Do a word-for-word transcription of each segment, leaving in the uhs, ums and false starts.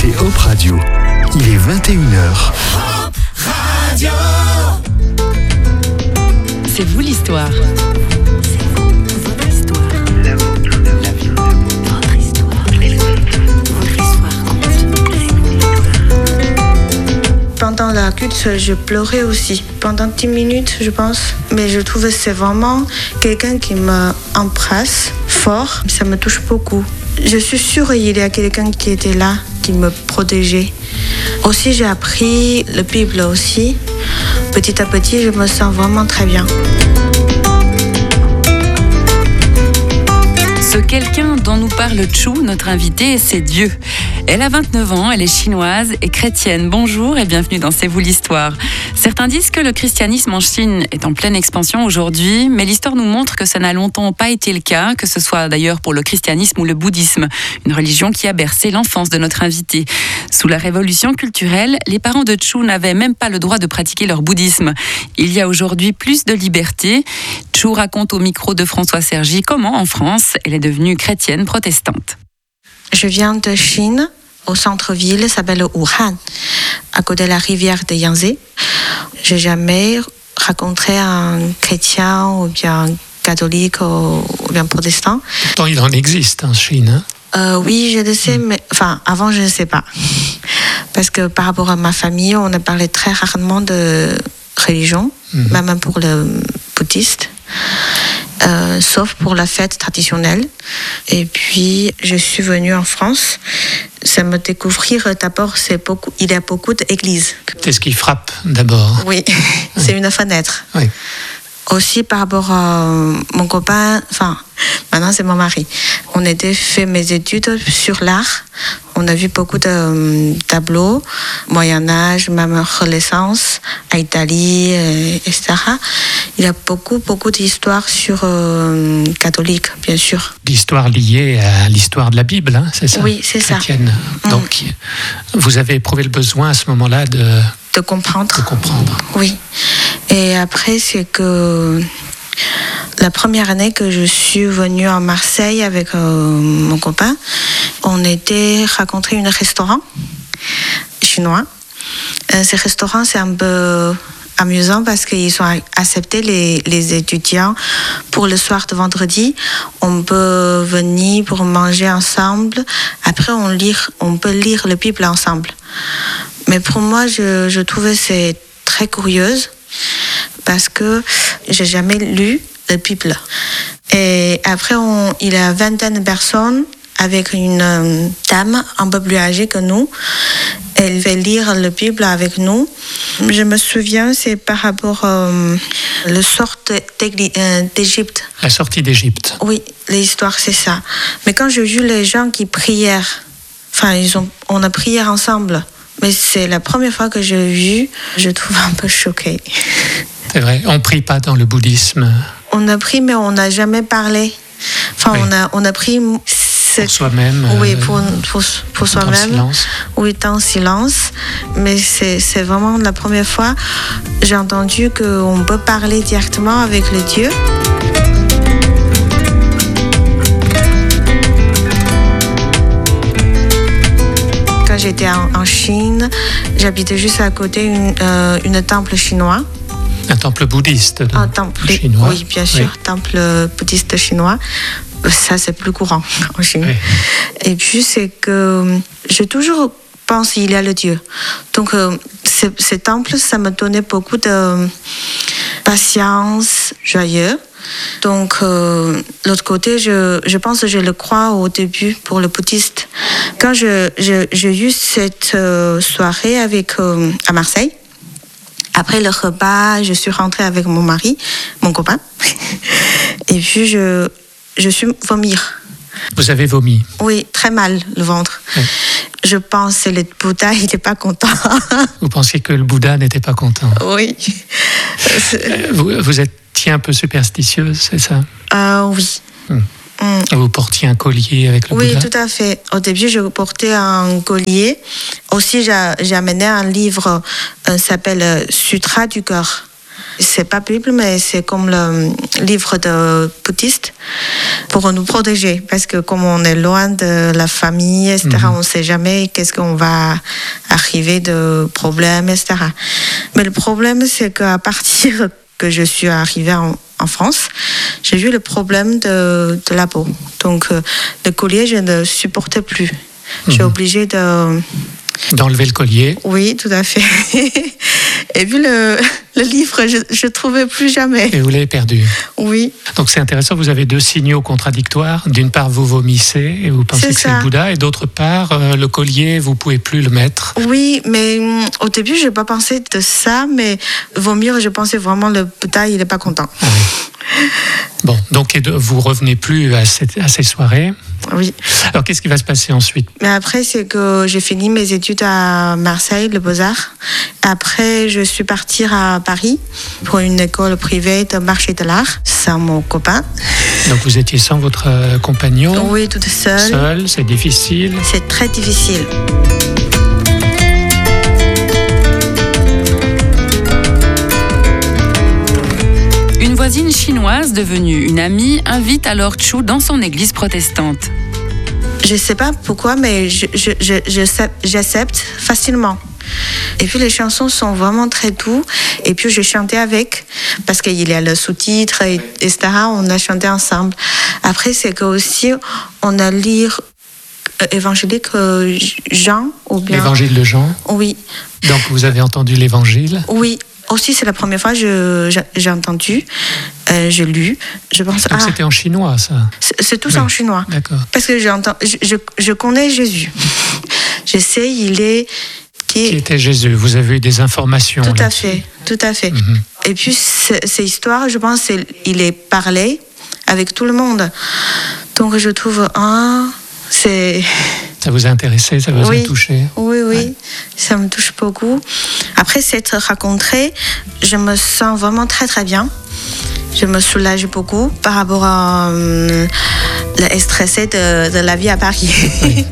écoutez Hope Radio. Il est vingt et une heures. Hope Radio. C'est vous l'histoire. Pendant la culte, je pleurais aussi. Pendant dix minutes, je pense. Mais je trouve que c'est vraiment quelqu'un qui m'embrasse fort. Ça me touche beaucoup. Je suis sûre qu'il y a quelqu'un qui était là, qui me protégeait. Aussi, j'ai appris la Bible aussi. Petit à petit, je me sens vraiment très bien. Ce quelqu'un dont nous parle Chu, notre invitée, c'est Dieu. Elle a vingt-neuf ans, elle est chinoise et chrétienne. Bonjour et bienvenue dans C'est vous l'histoire. Certains disent que le christianisme en Chine est en pleine expansion aujourd'hui, mais l'histoire nous montre que ça n'a longtemps pas été le cas, que ce soit d'ailleurs pour le christianisme ou le bouddhisme, une religion qui a bercé l'enfance de notre invitée. Sous la révolution culturelle, les parents de Chu n'avaient même pas le droit de pratiquer leur bouddhisme. Il y a aujourd'hui plus de liberté. Chu raconte au micro de François Sergi comment, en France, elle est devenue chrétienne protestante. Je viens de Chine, au centre-ville, ça s'appelle Wuhan, à côté de la rivière de Yangtze. Je n'ai jamais rencontré un chrétien ou bien catholique ou bien protestant. Pourtant, il en existe en Chine. Hein euh, oui, je le sais, mais enfin, avant, je ne sais pas. Parce que par rapport à ma famille, on a parlé très rarement de religion, mm-hmm. même pour le bouddhiste. Euh, sauf pour la fête traditionnelle. Et puis, je suis venue en France. Ça me découvrir d'abord, c'est beaucoup, il y a beaucoup d'églises. C'est ce qui frappe d'abord. Oui, c'est une fenêtre. Oui. Aussi par rapport à mon copain, enfin, maintenant c'est mon mari. On a fait mes études sur l'art. On a vu beaucoup de tableaux, Moyen-Âge, même Renaissance, à Italie, et cetera. Il y a beaucoup, beaucoup d'histoires sur euh, catholique, bien sûr. D'histoires liées à l'histoire de la Bible, hein, c'est ça ? Oui, c'est chrétienne. ça. Donc, mmh. vous avez éprouvé le besoin à ce moment-là de... De comprendre. De comprendre. Oui. Et après, c'est que la première année que je suis venue à Marseille avec euh, mon copain, on était rencontré un restaurant chinois. Euh, ce restaurant, c'est un peu amusant parce qu'ils ont accepté les, les étudiants pour le soir de vendredi. On peut venir pour manger ensemble. Après, on, lire, on peut lire la Bible ensemble. Mais pour moi, je, je trouvais c'est très curieuse parce que j'ai jamais lu la Bible. Et après, on, il y a une vingtaine de personnes avec une euh, dame un peu plus âgée que nous. Elle va lire la Bible avec nous. Je me souviens, c'est par rapport euh, à la sorte d'Égypte. La sortie d'Égypte. Oui, l'histoire, c'est ça. Mais quand j'ai vu les gens qui prièrent, enfin, ils ont, on a prié ensemble. Mais c'est la première fois que j'ai vu, je trouve un peu choquée. C'est vrai, on ne prie pas dans le bouddhisme. On a prié, mais on n'a jamais parlé. Enfin, oui. on, a, on a prié... Pour soi-même. Oui, pour, pour, pour soi-même. En silence. Oui, en silence. Mais c'est, c'est vraiment la première fois que j'ai entendu qu'on peut parler directement avec le Dieu. Quand j'étais en, en Chine, j'habitais juste à côté une, euh, une temple chinois. Un temple bouddhiste Un temple chinois. Oui, bien sûr, oui. Temple bouddhiste chinois. Ça, c'est plus courant en Chine. Oui. Et puis, c'est que j'ai toujours pensé qu'il y a le Dieu. Donc, euh, ces, ces temples, ça me donnait beaucoup de patience, joyeux. Donc, euh, l'autre côté, je, je pense que je le crois au début pour le bouddhiste. Quand je, je, j'ai eu cette euh, soirée avec, euh, à Marseille, après le repas, je suis rentrée avec mon mari, mon copain. Et puis, je... Je suis vomir. Vous avez vomi ? Oui, très mal, le ventre. Oui. Je pense que le Bouddha, il n'était pas content. Vous pensiez que le Bouddha n'était pas content ? Oui. Vous, vous étiez un peu superstitieuse, c'est ça ? euh, Oui. Hum. Hum. Vous portiez un collier avec le oui, Bouddha ? Oui, tout à fait. Au début, je portais un collier. Aussi, j'ai, j'ai amené un livre qui euh, s'appelle « Sutra du cœur ». c'est pas Bible, mais c'est comme le livre de bouddhiste pour nous protéger. Parce que comme on est loin de la famille, et cetera, mm-hmm. on ne sait jamais qu'est-ce qu'on va arriver de problèmes, et cetera. Mais le problème, c'est qu'à partir que je suis arrivée en, en France, j'ai eu le problème de, de la peau. Donc, euh, le collier, je ne le supportais plus. Mm-hmm. J'ai obligé de... D'enlever le collier. Oui, tout à fait. Et puis le, le livre, je ne trouvais plus jamais. Et vous l'avez perdu. Oui. Donc c'est intéressant, vous avez deux signaux contradictoires. D'une part, vous vomissez et vous pensez c'est que ça. C'est le Bouddha. Et d'autre part, euh, le collier, vous ne pouvez plus le mettre. Oui, mais um, au début, je n'ai pas pensé de ça. Mais vomir, je pensais vraiment le Bouddha, il n'est pas content. Ah oui. Bon, donc vous revenez plus à, cette, à ces soirées. Oui. Alors, qu'est-ce qui va se passer ensuite ? Mais après, c'est que j'ai fini mes études à Marseille, le Beaux-Arts. Après, je suis partie à Paris pour une école privée de marché de l'art sans mon copain. Donc, vous étiez sans votre compagnon ? Oui, toute seule. Seule, c'est difficile ? C'est très difficile. Une voisine chinoise devenue une amie invite alors Chu dans son église protestante. Je ne sais pas pourquoi, mais je, je, je, je, j'accepte facilement. Et puis les chansons sont vraiment très douces. Et puis je chantais avec, parce qu'il y a le sous-titre, et, et cetera. On a chanté ensemble. Après, c'est que aussi on a lire euh, évangélique euh, Jean ou bien. L'évangile de Jean. Oui. Donc vous avez entendu l'évangile. Oui. Aussi, c'est la première fois que je, j'ai, j'ai entendu, euh, j'ai lu. Je pense, Donc ah, c'était en chinois, ça ? C'est, c'est tout oui. en chinois. D'accord. Parce que j'entends, je, je, je connais Jésus. Je sais, il est... Qui, qui était Jésus ? Vous avez eu des informations Tout là-dessus. à fait, tout à fait. Mm-hmm. Et puis, ces histoires, je pense, c'est, il est parlé avec tout le monde. Donc, je trouve, ah, c'est... Ça vous a intéressé, ça vous oui. a touché ? Oui, oui, ouais. Ça me touche beaucoup. Après s'être rencontrée, je me sens vraiment très, très bien. Je me soulage beaucoup par rapport à euh, le stressé de, de la vie à Paris. Oui.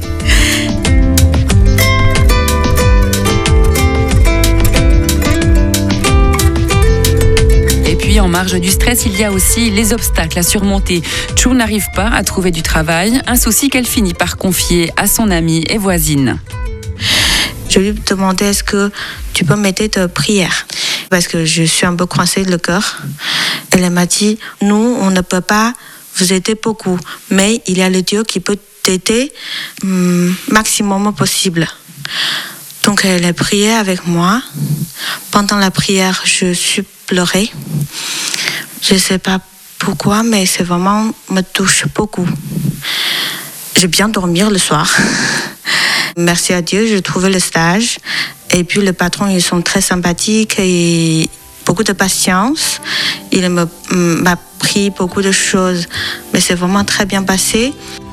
Puis en marge du stress, il y a aussi les obstacles à surmonter. Chu n'arrive pas à trouver du travail, un souci qu'elle finit par confier à son amie et voisine. Je lui ai demandé est-ce que tu peux m'aider de prière parce que je suis un peu coincée le cœur. Elle m'a dit nous on ne peut pas vous aider beaucoup, mais il y a le Dieu qui peut t'aider hum, maximum possible. Donc elle a prié avec moi. Pendant la prière, je suis pleurée. Je ne sais pas pourquoi, mais c'est vraiment me touche beaucoup. J'ai bien dormi le soir. Merci à Dieu, j'ai trouvé le stage. Et puis les patrons, ils sont très sympathiques et beaucoup de patience. Il m'a appris beaucoup de choses, mais c'est vraiment très bien passé.